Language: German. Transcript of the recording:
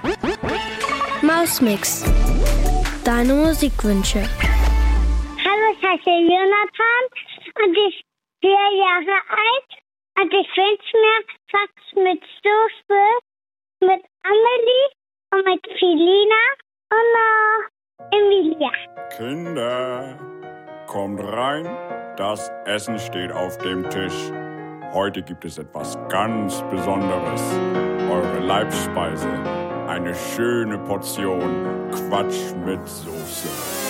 Mausmix. Deine Musikwünsche. Hallo, ich heiße Jonathan und ich bin 4 Jahre alt und ich wünsche mir Fax mit Soße, mit Amelie und mit Filina und Emilia. Kinder, kommt rein, das Essen steht auf dem Tisch. Heute gibt es etwas ganz Besonderes. Eure Leibspeise, eine schöne Portion Quatsch mit Soße.